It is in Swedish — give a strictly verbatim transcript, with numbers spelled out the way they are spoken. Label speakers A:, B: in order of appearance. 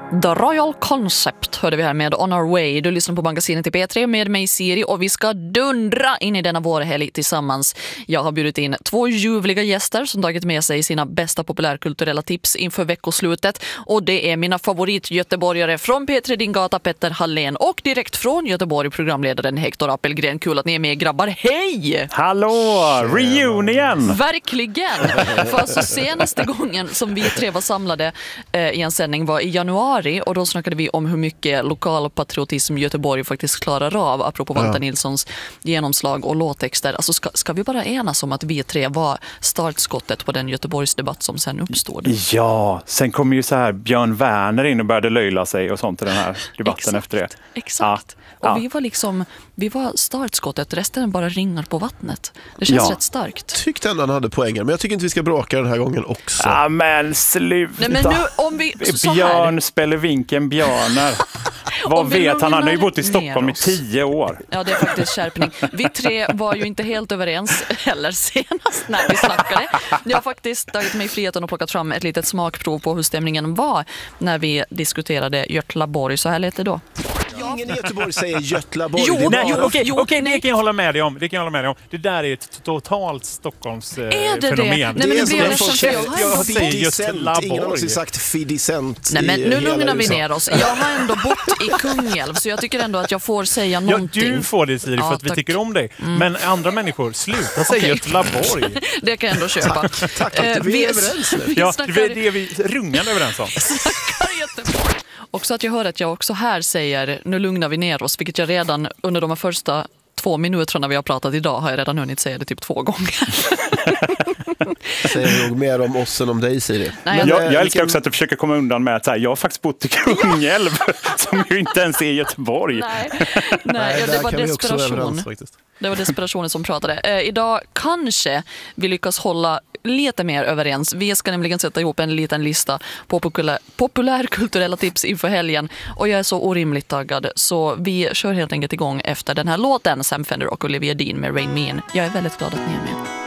A: The Royal Concept hörde vi här med On Our Way. Du lyssnar på Magasinet i P tre med mig Siri och vi ska dundra in i denna vårhelg tillsammans. Jag har bjudit in två ljuvliga gäster som tagit med sig sina bästa populärkulturella tips inför veckoslutet. Och det är mina favoritgöteborgare från P tre Din Gata, Petter Hallén, och direkt från Göteborg programledaren Hector Appelgren. Kul att ni är med, grabbar. Hej!
B: Hallå! Reunion!
A: Verkligen! För så senaste gången som vi tre var samlade eh, i en sändning var i januari. Och då snackade vi om hur mycket lokal patriotism Göteborg faktiskt klarar av, apropå Walter ja. Nilssons genomslag och låttexter. Alltså ska, ska vi bara enas om att vi tre var startskottet på den Göteborgsdebatt som sen uppstod?
B: Ja, sen kom ju så här Björn Werner in och började löjla sig och sånt i den här debatten
A: exakt,
B: efter det.
A: Exakt. Ja. Och ja. vi var liksom, vi var startskottet, resten bara ringar på vattnet. Det känns ja. rätt starkt.
C: Tyckte ändå han hade poängen, men jag tycker inte vi ska bråka den här gången också.
B: Ja, men sluta.
A: Nej, men nu, om vi, så
B: Björn spelar vinken björnar. Vad vet han? Han har ju bott i Stockholm i tio år.
A: Ja, det är faktiskt skärpning. Vi tre var ju inte helt överens heller senast när vi snackade. Jag har faktiskt tagit mig friheten och plockat fram ett litet smakprov på hur stämningen var när vi diskuterade Götlaborg. Så här lät det då.
C: Ingen i Göteborg säger Götlaborg.
B: Jo,
C: det
B: nej,
C: bara...
B: okej, okay, okay, det kan jag hålla med dig om. Det kan jag hålla med dig om. Det där är ett totalt Stockholms eh,
A: är det
B: fenomen.
A: Det? Nej, men det, det blir nästan för jag har
B: jag säger Götlaborg.
C: Ingen har också sagt fidicent.
A: Nej, men nu lugnar vi ner oss. Jag har ändå bott i Kungälv, så jag tycker ändå att jag får säga någonting.
B: Ja, du får det, Siri, för
A: ja,
B: att vi
A: tack.
B: tycker om dig. Mm. Men andra människor, sluta säga okay. Götlaborg.
A: Det kan jag ändå köpa.
C: Tack, tack att vi är överens nu.
B: Ja, det är det vi rungar överens om.
A: Snackar Göteborg. Också att jag hör att jag också här säger nu lugnar vi ner oss, vilket jag redan under de här första två minuterna vi har pratat idag har jag redan hunnit säga det typ två gånger.
C: Jag säger nog mer om oss än om dig, Siri.
B: Nej, jag, jag, jag älskar också att du försöker komma undan med att här, jag har faktiskt bott i Kungälv som ju inte ens är Göteborg.
A: Nej, Nej ja, det var desperation.
C: Överens,
A: det var desperationen som pratade. Eh, idag kanske vi lyckas hålla lite mer överens. Vi ska nämligen sätta ihop en liten lista på populär, populärkulturella tips inför helgen. Och jag är så orimligt taggad. Så vi kör helt enkelt igång efter den här låten. Sam Fender och Olivia Dean med Rain Me In. Jag är väldigt glad att ni är med.